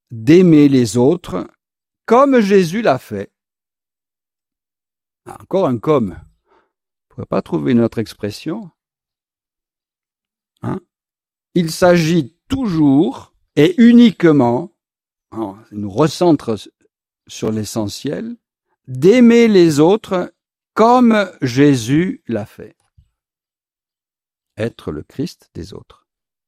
d'aimer les autres comme Jésus l'a fait. Encore un comme. On ne pourrait pas trouver une autre expression. Il s'agit toujours et uniquement, il nous recentre sur l'essentiel, d'aimer les autres comme Jésus l'a fait. Être le Christ des autres.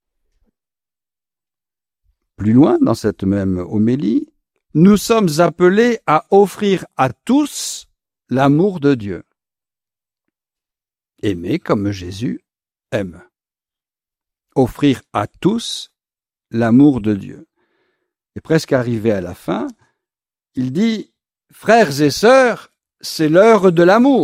Plus loin, dans cette même homélie, nous sommes appelés à offrir à tous l'amour de Dieu. Aimer comme Jésus aime. Offrir à tous l'amour de Dieu. Et presque arrivé à la fin, il dit « Frères et sœurs, c'est l'heure de l'amour ».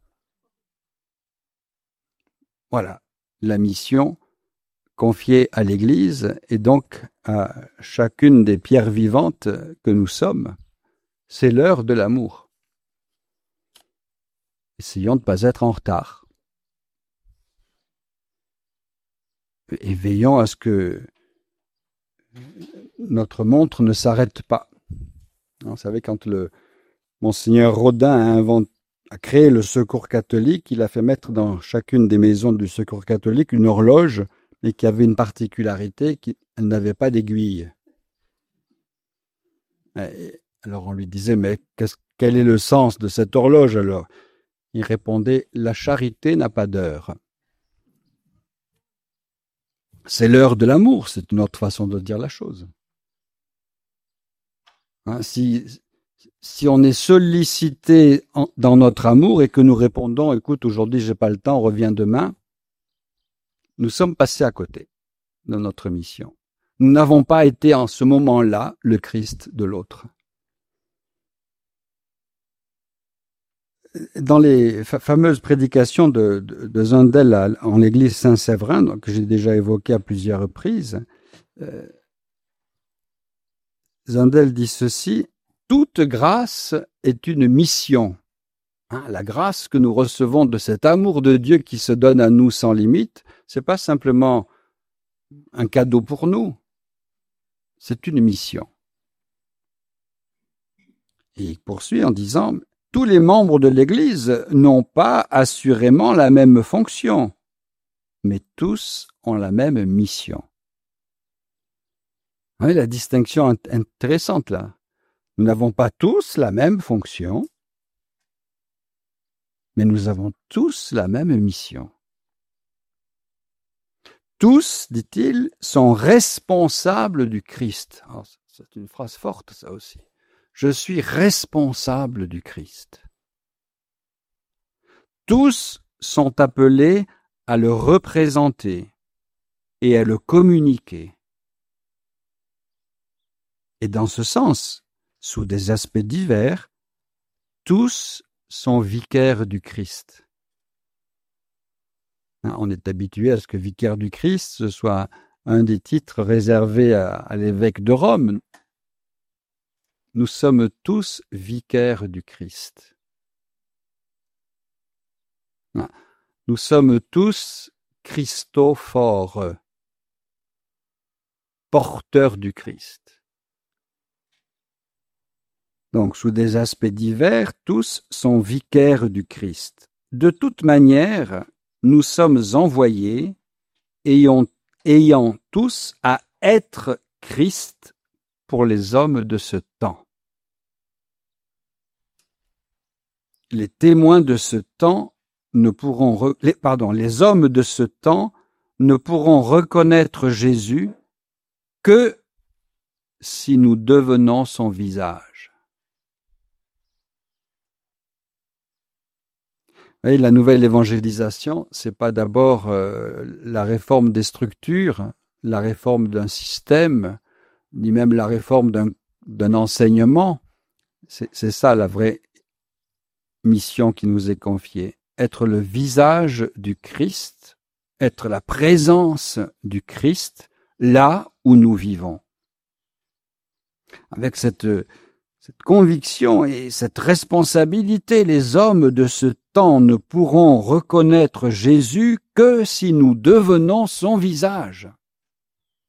Voilà, la mission confiée à l'Église et donc à chacune des pierres vivantes que nous sommes. C'est l'heure de l'amour. Essayons de ne pas être en retard. Et veillons à ce que notre montre ne s'arrête pas. Vous savez, quand le Monseigneur Rodin a créé le Secours catholique, il a fait mettre dans chacune des maisons du Secours catholique une horloge, mais qui avait une particularité, elle n'avait pas d'aiguille. Alors on lui disait, mais quel est le sens de cette horloge alors? Il répondait, la charité n'a pas d'heure. C'est l'heure de l'amour, c'est une autre façon de dire la chose. Si on est sollicité dans notre amour et que nous répondons, écoute, aujourd'hui j'ai pas le temps, on revient demain, nous sommes passés à côté de notre mission. Nous n'avons pas été en ce moment-là le Christ de l'autre. Dans les fameuses prédications de Zundel en l'église Saint-Séverin, que j'ai déjà évoqué à plusieurs reprises, Zundel dit ceci: toute grâce est une mission. La grâce que nous recevons de cet amour de Dieu qui se donne à nous sans limite, c'est pas simplement un cadeau pour nous, c'est une mission. Et il poursuit en disant: tous les membres de l'Église n'ont pas assurément la même fonction, mais tous ont la même mission. Vous voyez la distinction intéressante là. Nous n'avons pas tous la même fonction, mais nous avons tous la même mission. Tous, dit-il, sont responsables du Christ. Alors, c'est une phrase forte, ça aussi. Je suis responsable du Christ. Tous sont appelés à le représenter et à le communiquer. Et dans ce sens, sous des aspects divers, tous sont vicaires du Christ. On est habitué à ce que vicaire du Christ, ce soit un des titres réservés à l'évêque de Rome. Nous sommes tous vicaires du Christ. Nous sommes tous Christophores, porteurs du Christ. Donc, sous des aspects divers, tous sont vicaires du Christ. De toute manière, nous sommes envoyés, ayant tous à être Christ pour les hommes de ce temps. Les témoins de ce temps ne pourront les hommes de ce temps ne pourront reconnaître Jésus que si nous devenons son visage. Vous voyez, la nouvelle évangélisation, c'est pas d'abord la réforme des structures, la réforme d'un système, ni même la réforme d'un enseignement. C'est ça la vraie mission qui nous est confiée. Être le visage du Christ, être la présence du Christ là où nous vivons. Avec cette conviction et cette responsabilité, les hommes de ce temps ne pourront reconnaître Jésus que si nous devenons son visage.